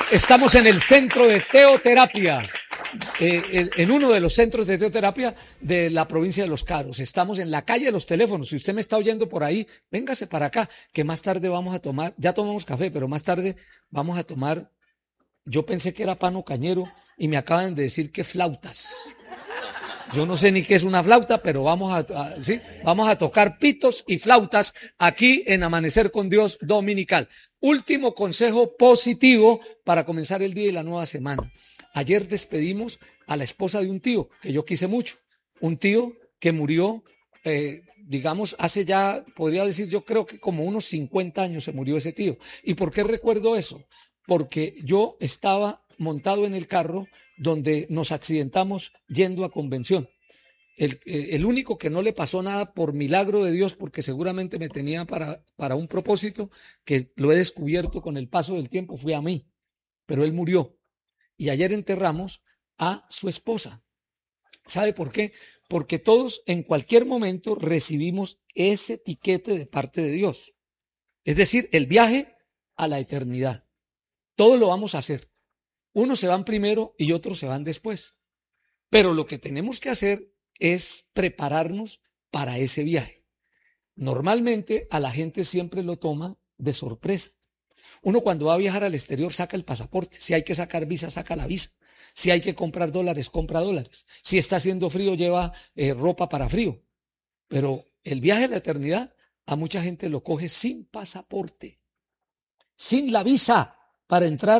Estamos en el centro de teoterapia, en uno de los centros de teoterapia de la provincia de Los Caros. Estamos en la calle de los teléfonos. Si usted me está oyendo por ahí, véngase para acá, que más tarde vamos a tomar, ya tomamos café, pero más tarde vamos a tomar, yo pensé que era pano cañero y me acaban de decir que flautas. Yo no sé ni qué es una flauta, pero vamos a tocar pitos y flautas aquí en Amanecer con Dios Dominical. Último consejo positivo para comenzar el día y la nueva semana. Ayer despedimos a la esposa de un tío que yo quise mucho. Un tío que murió, digamos, hace ya, podría decir, yo creo que como unos 50 años se murió ese tío. ¿Y por qué recuerdo eso? Porque yo estaba montado en el carro donde nos accidentamos yendo a convención. El único que no le pasó nada por milagro de Dios, porque seguramente me tenía para un propósito que lo he descubierto con el paso del tiempo, fue a mí, pero él murió. Y ayer enterramos a su esposa. ¿Sabe por qué? Porque todos en cualquier momento recibimos ese tiquete de parte de Dios. Es decir, el viaje a la eternidad. Todos lo vamos a hacer. Unos se van primero y otros se van después. Pero lo que tenemos que hacer es prepararnos para ese viaje. Normalmente a la gente siempre lo toma de sorpresa. Uno cuando va a viajar al exterior saca el pasaporte. Si hay que sacar visa, saca la visa. Si hay que comprar dólares, compra dólares. Si está haciendo frío, lleva ropa para frío. Pero el viaje a la eternidad a mucha gente lo coge sin pasaporte, sin la visa para entrar